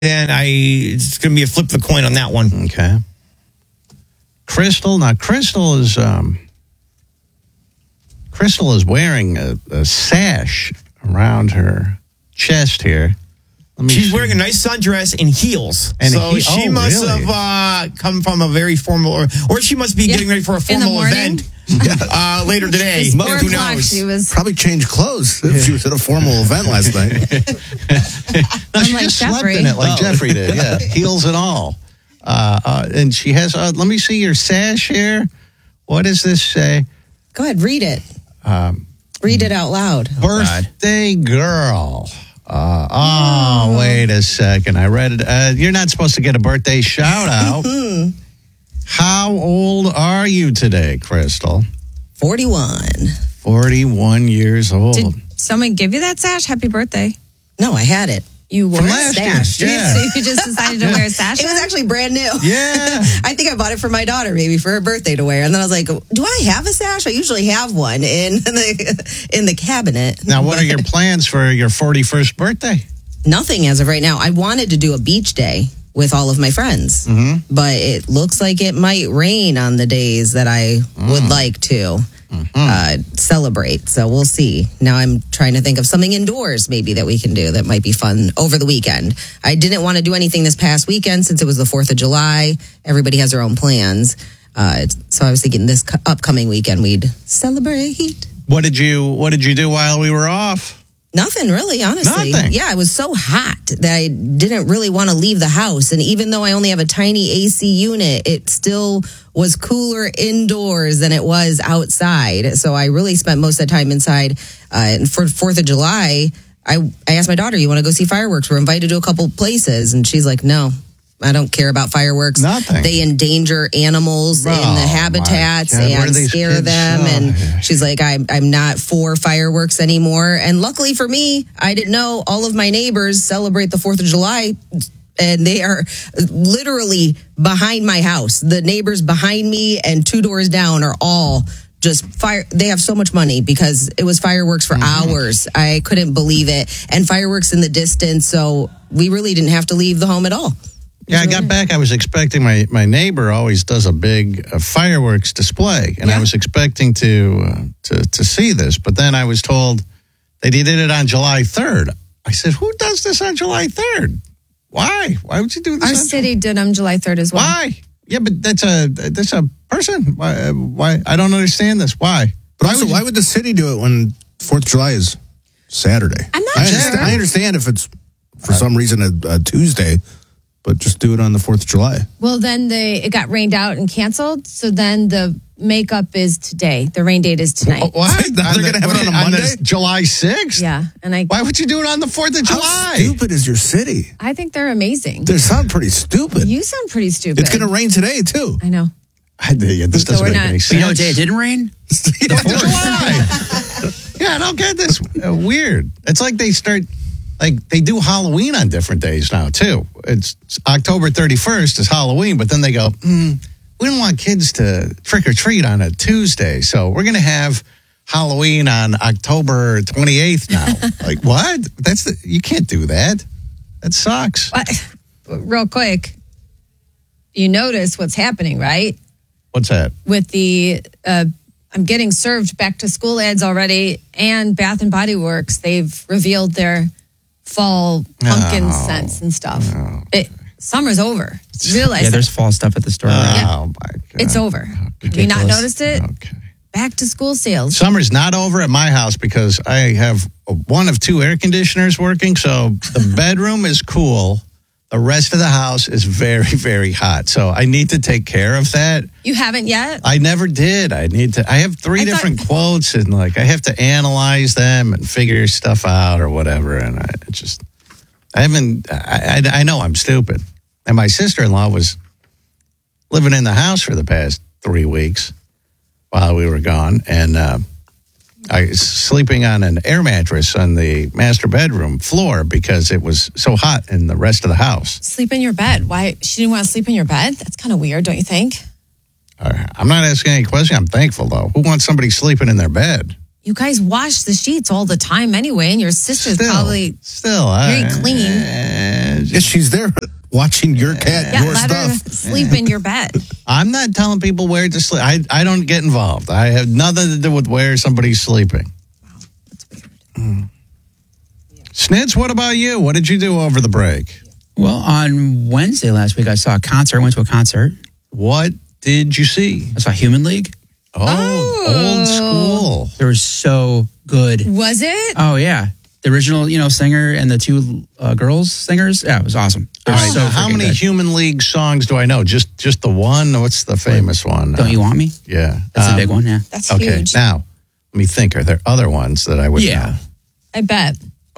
then it's going to be a flip the coin on that one. Okay. Crystal. Now, Crystal is wearing a sash around her chest here. She's wearing a nice sundress and heels. And she must have come from a very formal, or she must be getting ready for a formal event later today. Who knows? She was probably changed clothes if she was at a formal event last night. No, she just slept in it like Jeffrey did. Yeah, heels and all. And she has. Let me see your sash here. What does this say? Go ahead, read it. Read it out loud. Birthday girl. Wait a second. I read it. You're not supposed to get a birthday shout out. How old are you today, Crystal? 41. 41 years old. Did someone give you that sash? Happy birthday. No, I had it. You wore From a last sash. year, yeah. So you just decided to wear a sash? It was actually brand new. Yeah. I think I bought it for my daughter, maybe for her birthday to wear. And then I was like, do I have a sash? I usually have one in the cabinet. Now, what are your plans for your 41st birthday? Nothing as of right now. I wanted to do a beach day with all of my friends, but it looks like it might rain on the days that I would like to celebrate. So we'll see. Now I'm trying to think of something indoors maybe that we can do that might be fun over the weekend. I didn't want to do anything this past weekend since it was the 4th of July. Everybody has their own plans. So I was thinking this upcoming weekend we'd celebrate. What did you do while we were off? Nothing really, honestly. Nothing. Yeah, it was so hot that I didn't really want to leave the house. And even though I only have a tiny AC unit, it still was cooler indoors than it was outside. So I really spent most of the time inside. And for 4th of July, I asked my daughter, you want to go see fireworks? We're invited to a couple places. And she's like, no. I don't care about fireworks. Nothing. They endanger animals in the habitats and scare them. And she's like, I'm not for fireworks anymore. And luckily for me, I didn't know all of my neighbors celebrate the 4th of July. And they are literally behind my house. The neighbors behind me and 2 doors down are all just fire. They have so much money because it was fireworks for hours. I couldn't believe it. And fireworks in the distance. So we really didn't have to leave the home at all. Yeah, I got back. I was expecting my neighbor always does a big fireworks display, and I was expecting to see this. But then I was told they did it on July 3rd. I said, "Who does this on July 3rd? Why? Why would you do this?" Our city did on July 3rd as well. Why? Yeah, but that's a person. Why? I don't understand this. Why? But also, why would the city do it when 4th of July is Saturday? I'm not sure. I understand if it's for some reason a Tuesday. But just do it on the 4th of July. Well, then it got rained out and canceled. So then the makeup is today. The rain date is tonight. What? They're going to have it on a Monday? July 6th? Yeah. And why would you do it on the 4th of July? How stupid is your city? I think they're amazing. They sound pretty stupid. You sound pretty stupid. It's going to rain today, too. I know. This doesn't make any sense. You know what day it didn't rain? The 4th of July. Yeah, I don't get this. Weird. It's like they start... Like, they do Halloween on different days now, too. It's October 31st is Halloween, but then they go, we don't want kids to trick-or-treat on a Tuesday, so we're going to have Halloween on October 28th now. Like, what? You can't do that. That sucks. Real quick, you notice what's happening, right? What's that? With the... I'm getting served back-to-school ads already, and Bath & Body Works, they've revealed their... fall pumpkin scents and stuff. Summer's over. Realize there's fall stuff at the store. Oh, my God. It's over. Have you not noticed it? Okay. Back to school sales. Summer's not over at my house because I have one of 2 air conditioners working, so the bedroom is cool. The rest of the house is very, very hot. So I need to take care of that. You haven't yet? I never did. I have 3 different quotes and I have to analyze them and figure stuff out or whatever. And I know I'm stupid. And my sister-in-law was living in the house for the past 3 weeks while we were gone. And I was sleeping on an air mattress on the master bedroom floor because it was so hot in the rest of the house. Sleep in your bed. Why? She didn't want to sleep in your bed? That's kind of weird, don't you think? I'm not asking any question. I'm thankful, though. Who wants somebody sleeping in their bed? You guys wash the sheets all the time anyway, and your sister's probably very clean. Yes, she's there watching your cat, your let her stuff. sleep in your bed. I'm not telling people where to sleep. I don't get involved. I have nothing to do with where somebody's sleeping. Wow, that's weird. Snitz, what about you? What did you do over the break? Well, on Wednesday last week, I saw a concert. I went to a concert. What did you see? I saw Human League. Oh, old school. They were so good. Was it? Oh, yeah. The original, singer and the two girls singers. Yeah, it was awesome. All right, so how many Human League songs do I know? Just the one? What's the famous one? Don't You Want Me? Yeah. That's a big one, yeah. That's okay, huge. now, let me think. Are there other ones that I would know? I bet.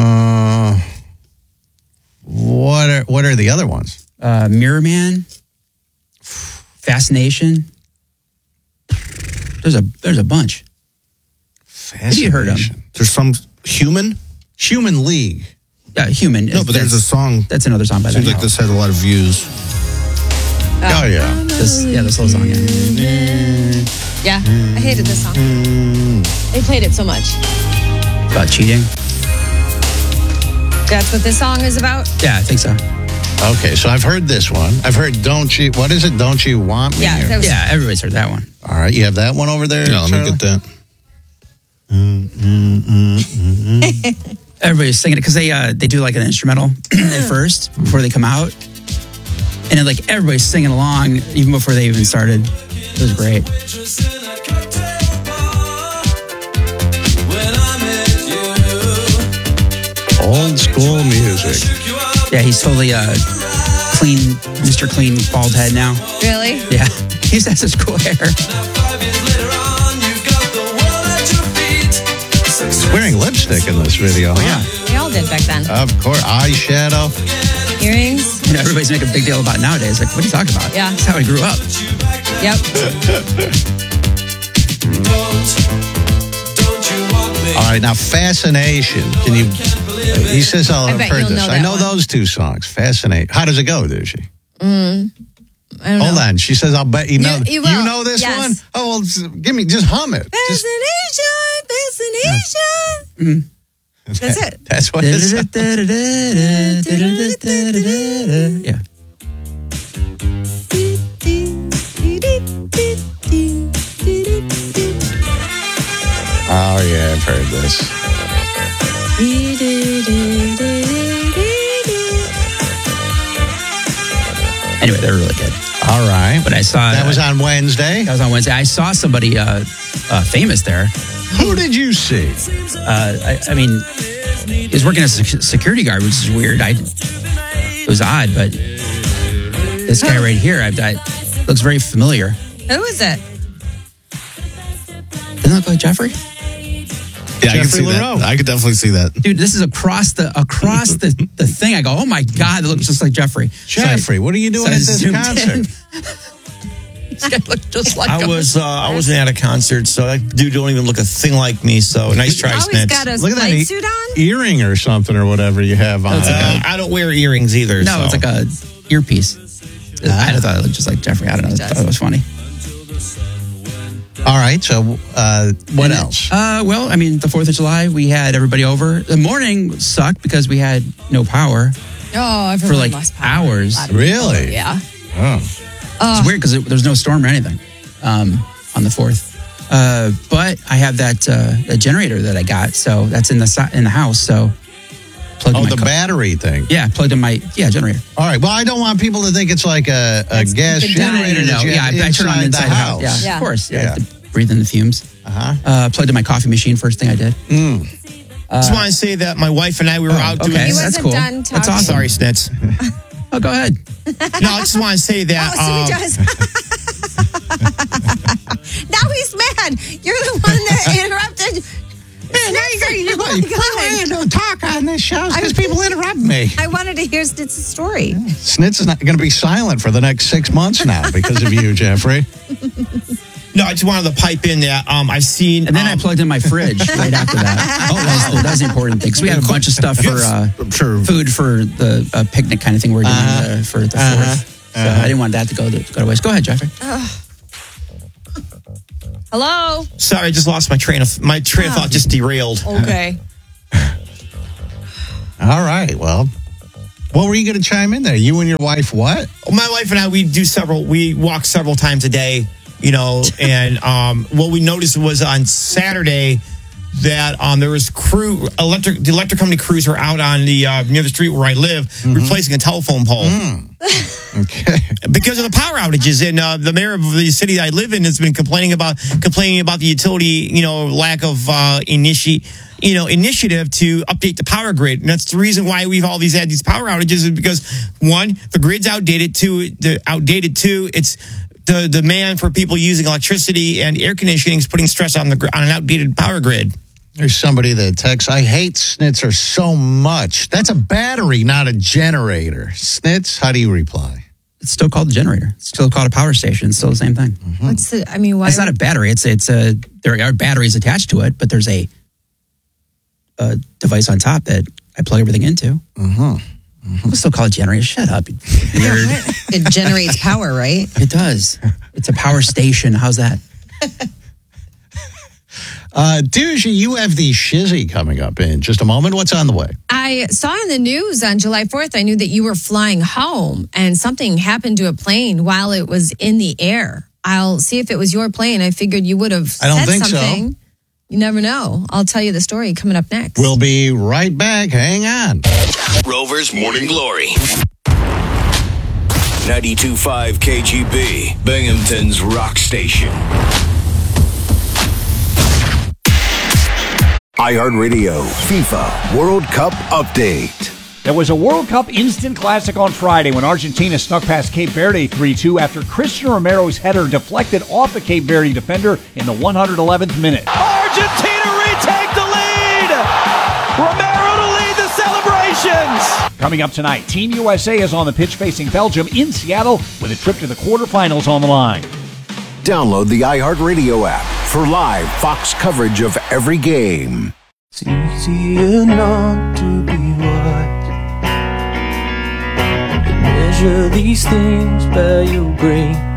What are the other ones? Mirror Man, Fascination. There's a bunch. Have you heard them? There's some Human League. Yeah, Human. No, but there's a song. That's another song by them. Seems like this has a lot of views. Oh yeah. This little song. Yeah. Yeah, I hated this song. They played it so much. About cheating. That's what this song is about? Yeah, I think so. Okay, so I've heard this one. I've heard what is it? Don't You Want Me? Yeah, Yeah, everybody's heard that one. All right, you have that one over there? Yeah, let me get that. Everybody's singing it because they do like an instrumental at first before they come out, and then like everybody's singing along even before they even started. It was great. Old school music. Yeah, he's totally clean, Mr. Clean bald head now. Really? Yeah, he has such cool hair. He's wearing lipstick in this video. Oh, yeah. They all did back then. Of course, eyeshadow. Earrings? Everybody's making a big deal about it nowadays. Like, what are you talking about? Yeah. That's how I grew up. Yep. All right, now Fascination. Can you? He says I'll I have bet heard you'll this. know I that know one. those two songs. Fascinate. How does it go? Does she? I don't know. Hold on. She says I'll bet you know. You will. know this Yes. one? Oh well, give me. Just hum it. Just, Fascination. That's it. that's what it is. Yeah. Oh yeah, I've heard this. Anyway, they're really good. All right, But I saw that was on Wednesday. That was on Wednesday. I saw somebody famous there. Who did you see? I mean, he was working as a security guard, which is weird. It was odd, but this guy right here, I looks very familiar. Who is it? Doesn't that look like Jeffrey? Yeah, I can Jeffrey see LaRoe. that. I could definitely see that. Dude, this is across the thing. I go, oh my God, it looks just like Jeffrey. Jeffrey, what are you doing so I at this zoomed concert? in. This guy looked just like him. I wasn't at a concert, so that dude don't even look a thing like me. So nice try, Oh, he's Snitz. got a Look at that flight suit on? earring or something or whatever you have on. I don't wear earrings either. No, so. it's like a earpiece. I thought it looked just like Jeffrey. I don't know. I thought it was funny. All right, so what else? Well, I mean, the 4th of July, we had everybody over. The morning sucked because we had no power Oh, everyone for like lost power. hours. A lot of Really? people, yeah. Oh. It's weird because there's no storm or anything on the 4th. But I have that generator that I got, so that's in the house. So plugged in my battery thing. Yeah, plugged in my generator. All right. Well, I don't want people to think it's like a gas generator. No, that you have I turn on inside the house. house. Yeah, Yeah. of course. Yeah, I Yeah. have to breathe in the fumes. Plugged in my coffee machine. First thing I did. just want to say that my wife and I, we were out doing. okay. He That's wasn't cool. done That's talking. awesome. Sorry, Snitz. Oh, go ahead. No, I just want to say that. Oh, so he does. Now he's mad. You're the one that interrupted. I don't talk on this show because people interrupt me. I wanted to hear Snitz's story. Snitz is not going to be silent for the next 6 months now because of you, Jeffrey. No, I just wanted to pipe in that I've seen. And then I plugged in my fridge right after that. That was the important thing. Because we had a bunch of stuff for food for the picnic kind of thing we're doing for the 4th. So I didn't want that to go to waste. Go ahead, Jeffrey. Hello? Sorry, I just lost my train of thought. Just derailed. Okay. All right. Well, What were you going to chime in there? You and your wife, what? My wife and I, we walk several times a day, and what we noticed was on Saturday that there was the electric company crews were out on the near the street where I live, replacing a telephone pole. Okay. Because of the power outages, and the mayor of the city that I live in has been complaining about the utility, lack of initiative to update the power grid. And that's the reason why we've always had these power outages, is because one, the grid's outdated. Two, it's the demand for people using electricity and air conditioning is putting stress on an outdated power grid. There's somebody that texts, I hate Snitzer so much. That's a battery, not a generator. Snitz, how do you reply? It's still called a generator. It's still called a power station. It's still the same thing. Why? It's not a battery. There are batteries attached to it, but there's a device on top that I plug everything into. We still call it generator. Shut up, you nerd. It generates power, right? It does. It's a power station. How's that? Doozy, you have the Shizzy coming up in just a moment. What's on the way? I saw in the news on July 4th, I knew that you were flying home and something happened to a plane while it was in the air. I'll see if it was your plane. I figured you would have said something. So. You never know. I'll tell you the story coming up next. We'll be right back. Hang on. Rover's Morning Glory. 92.5 KGB, Binghamton's rock station. iHeartRadio FIFA World Cup Update. There was a World Cup instant classic on Friday when Argentina snuck past Cape Verde 3-2 after Cristian Romero's header deflected off the Cape Verde defender in the 111th minute. Argentina retake the lead! Romero to lead the celebrations! Coming up tonight, Team USA is on the pitch facing Belgium in Seattle with a trip to the quarterfinals on the line. Download the iHeartRadio app for live Fox coverage of every game. It's easier not to be right. Measure these things by your brain.